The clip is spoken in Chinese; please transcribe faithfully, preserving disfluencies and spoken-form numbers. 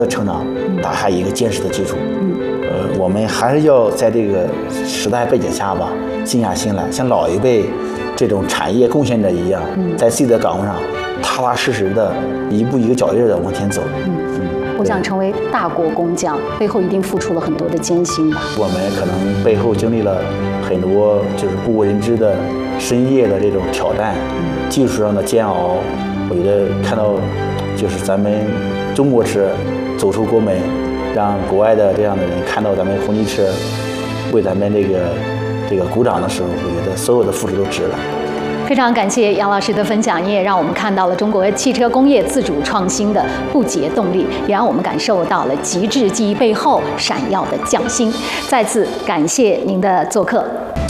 的成长打下一个坚实的基础。呃，我们还是要在这个时代背景下吧，静下心来，像老一辈这种产业贡献者一样，在自己的岗位上踏踏实实的一步一个脚印的往前走。 嗯嗯，我想成为大国工匠，背后一定付出了很多的艰辛吧。 我们可能背后经历了很多就是不为人知的深夜的这种挑战，技术上的煎熬。我觉得看到就是咱们中国车走出国门，让国外的这样的人看到咱们红旗车为咱们这个这个鼓掌的时候，我觉得所有的付出都值了。 非常感谢杨老师的分享，也让我们看到了中国汽车工业自主创新的不竭动力，也让我们感受到了极致记忆背后闪耀的匠心。再次感谢您的做客。